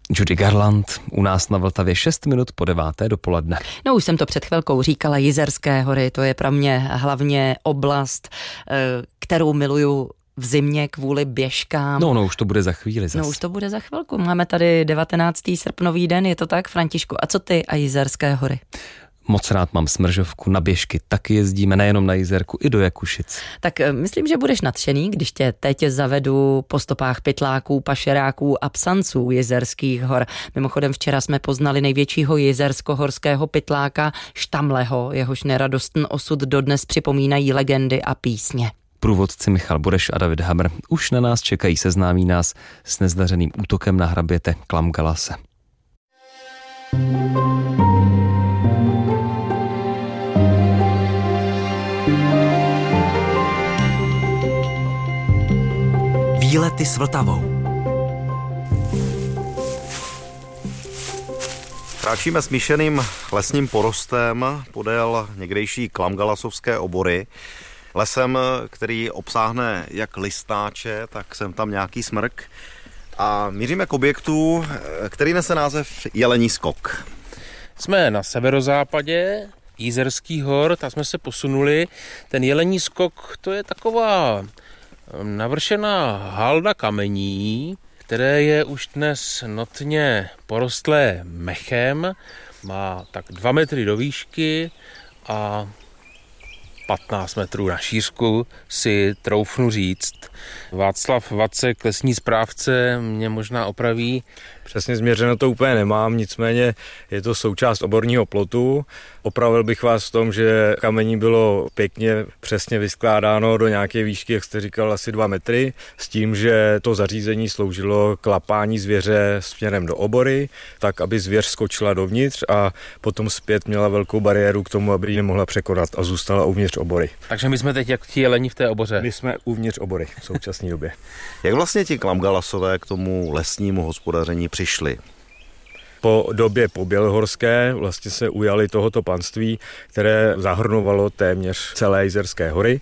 Judy Garland u nás na Vltavě 6 minut po 9. dopoledne. No už jsem to před chvilkou říkala, Jizerské hory, to je pro mě hlavně oblast, kterou miluju v zimě kvůli běžkám. No, už to bude za chvíli zase. No, už to bude za chvilku. Máme tady 19. srpnový den, je to tak, Františku? A co ty a Jizerské hory? Moc rád mám smržovku, na běžky taky jezdíme, nejenom na Jizerku, i do Jakušic. Tak myslím, že budeš nadšený, když tě teď zavedu po stopách pytláků, pašeráků a psanců Jizerských hor. Mimochodem včera jsme poznali největšího jizersko-horského pytláka Štamleho, jehož neradostný osud dodnes připomínají legendy a písně. Průvodci Michal Bureš a David Hamr už na nás čekají, seznámí nás s nezdařeným útokem na hraběte Klamgalase. Výlety s Vltavou. Kráčíme smíšeným lesním porostem podél někdejší Klamgalasovské obory. Lesem, který obsáhne jak listáče, tak sem tam nějaký smrk. A míříme k objektu, který nese název Jelení skok. Jsme na severozápadě Jizerských hor, tam jsme se posunuli. Ten Jelení skok, to je taková navršená halda kamení, které je už dnes notně porostlé mechem, má tak 2 metry do výšky a 15 metrů na šířku, si troufnu říct. Václav Vacek, lesní správce, mě možná opraví. Přesně změřeno to úplně nemám, nicméně je to součást oborního plotu. Opravil bych vás v tom, že kamení bylo pěkně přesně vyskládáno do nějaké výšky, jak jste říkal, asi 2 metry, s tím, že to zařízení sloužilo k lapání zvěře směrem do obory, tak aby zvěř skočila dovnitř a potom zpět měla velkou bariéru k tomu, aby ji nemohla překonat a zůstala uvnitř obory. Takže my jsme teď jak ti jeleni v té oboře. My jsme uvnitř obory v současné době. Jak vlastně ti Klamgalasové k tomu lesnímu hospodaření přišli? Po době pobělohorské vlastně se ujali tohoto panství, které zahrnovalo téměř celé Jizerské hory.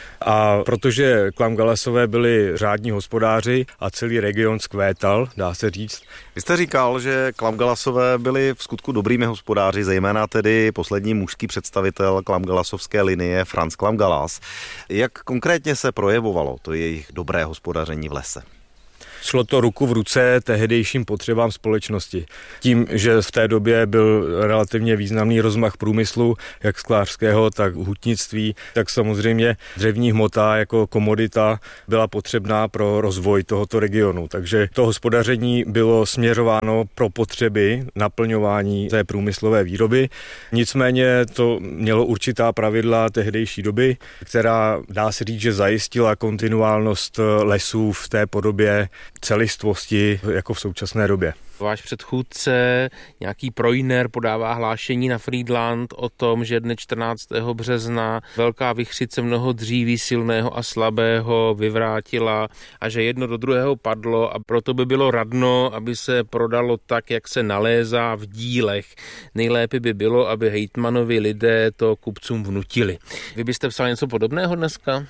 A protože Klamgalasové byli řádní hospodáři a celý region zkvétal, dá se říct. Vy jste říkal, že Klamgalasové byli v skutku dobrými hospodáři, zejména tedy poslední mužský představitel klamgalasovské linie Franz Klamgalas. Jak konkrétně se projevovalo to jejich dobré hospodaření v lese? Šlo to ruku v ruce tehdejším potřebám společnosti. Tím, že v té době byl relativně významný rozmach průmyslu, jak sklářského, tak hutnictví, tak samozřejmě dřevní hmota jako komodita byla potřebná pro rozvoj tohoto regionu. Takže to hospodaření bylo směřováno pro potřeby naplňování té průmyslové výroby. Nicméně to mělo určitá pravidla tehdejší doby, která dá se říct, že zajistila kontinuálnost lesů v té podobě celistvosti jako v současné době. Váš předchůdce, nějaký Projner, podává hlášení na Frýdlant o tom, že dne 14. března velká vichřice mnoho dříví silného a slabého vyvrátila a že jedno do druhého padlo a proto by bylo radno, aby se prodalo tak, jak se nalézá v dílech. Nejlépe by bylo, aby hejtmanovi lidé to kupcům vnutili. Vy byste psal něco podobného dneska?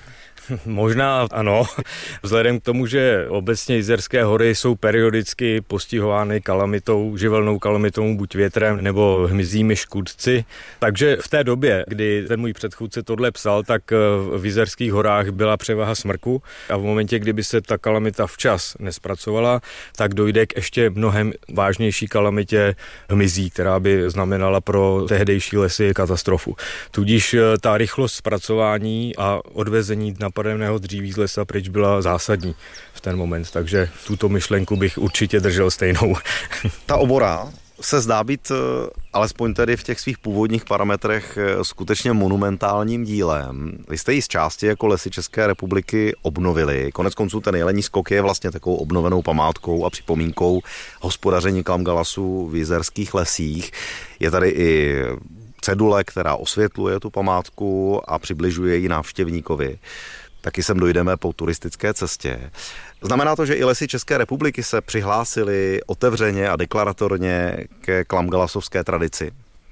Možná ano, vzhledem k tomu, že obecně Jizerské hory jsou periodicky postihovány kalamitou, živelnou kalamitou, buď větrem nebo hmyzími škůdci. Takže v té době, kdy ten můj předchůdce tohle psal, tak v Jizerských horách byla převaha smrku a v momentě, kdyby se ta kalamita včas nespracovala, tak dojde k ještě mnohem vážnější kalamitě hmyzí, která by znamenala pro tehdejší lesy katastrofu. Tudíž ta rychlost zpracování a odvezení napadeného dříví z lesa pryč byla zásadní v ten moment, takže tuto myšlenku bych určitě držel stejnou. Ta obora se zdá být, alespoň tedy v těch svých původních parametrech, skutečně monumentálním dílem. Vy jste ji z části jako Lesy České republiky obnovili. Konec konců ten Jelení skok je vlastně takovou obnovenou památkou a připomínkou hospodaření Klamgalasu v jizerských lesích. Je tady i cedule, která osvětluje tu památku a přibližuje ji návštěvníkovi. Taky sem dojdeme po turistické cestě. Znamená to, že i Lesy České republiky se přihlásily otevřeně a deklaratorně ke klamgalasovské tradici?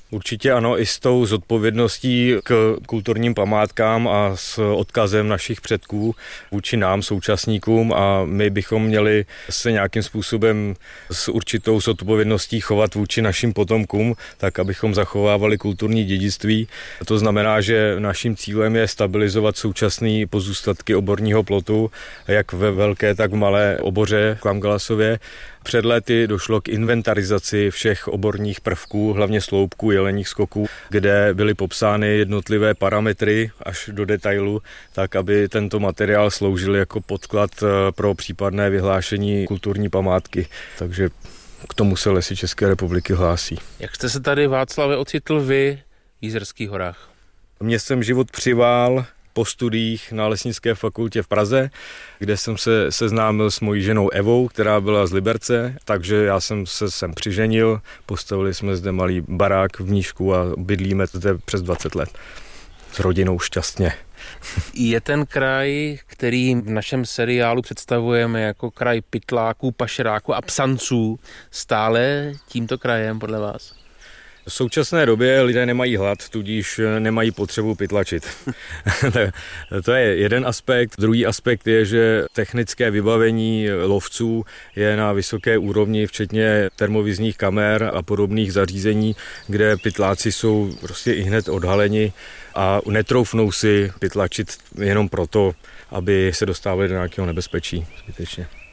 Určitě ano, i s tou zodpovědností k kulturním památkám a s odkazem našich předků vůči nám, současníkům, a my bychom měli se nějakým způsobem s určitou zodpovědností chovat vůči našim potomkům, tak abychom zachovávali kulturní dědictví. To znamená, že naším cílem je stabilizovat současné pozůstatky oborního plotu, jak ve velké, tak v malé oboře Klamgalasově. Před lety došlo k inventarizaci všech oborních prvků, hlavně sloupků, jeleních skoků, kde byly popsány jednotlivé parametry až do detailu, tak aby tento materiál sloužil jako podklad pro případné vyhlášení kulturní památky. Takže k tomu se Lesy České republiky hlásí. Jak jste se tady, Václave, ocitl vy v Jizerských horách? Mě jsem život přivál po studiích na Lesnické fakultě v Praze, kde jsem se seznámil s mojí ženou Evou, která byla z Liberce, takže já jsem se sem přiženil, postavili jsme zde malý barák v Mníšku a bydlíme zde přes 20 let. S rodinou šťastně. Je ten kraj, který v našem seriálu představujeme jako kraj pytláků, pašeráků a psanců, stále tímto krajem podle vás? V současné době lidé nemají hlad, tudíž nemají potřebu pytlačit. To je jeden aspekt. Druhý aspekt je, že technické vybavení lovců je na vysoké úrovni, včetně termovizních kamer a podobných zařízení, kde pytláci jsou prostě ihned odhaleni a netroufnou si pytlačit jenom proto, aby se dostávali do nějakého nebezpečí zbytečně.